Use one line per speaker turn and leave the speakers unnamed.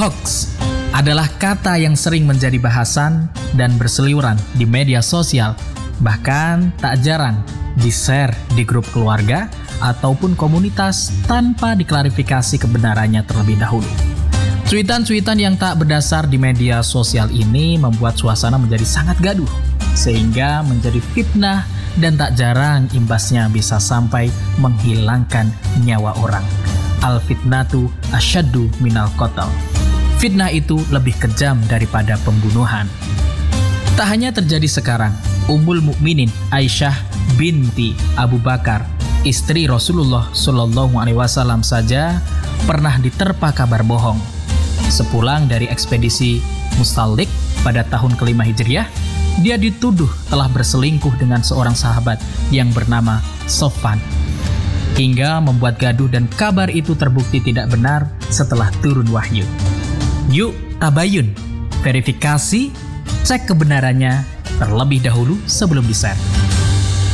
Hoax adalah kata yang sering menjadi bahasan dan berseliweran di media sosial, bahkan tak jarang di-share di grup keluarga ataupun komunitas tanpa diklarifikasi kebenarannya terlebih dahulu. Cuitan-cuitan yang tak berdasar di media sosial ini membuat suasana menjadi sangat gaduh, sehingga menjadi fitnah dan tak jarang imbasnya bisa sampai menghilangkan nyawa orang. Al-fitnatu asyaddu minal qatl. Fitnah itu lebih kejam daripada pembunuhan. Tak hanya terjadi sekarang, Ummul Mukminin Aisyah binti Abu Bakar, istri Rasulullah SAW saja pernah diterpa kabar bohong. Sepulang dari ekspedisi Mustalik pada tahun kelima Hijriah, dia dituduh telah berselingkuh dengan seorang sahabat yang bernama Sofwan, hingga membuat gaduh dan kabar itu terbukti tidak benar setelah turun wahyu. Yuk tabayun, verifikasi, cek kebenarannya terlebih dahulu sebelum di-share.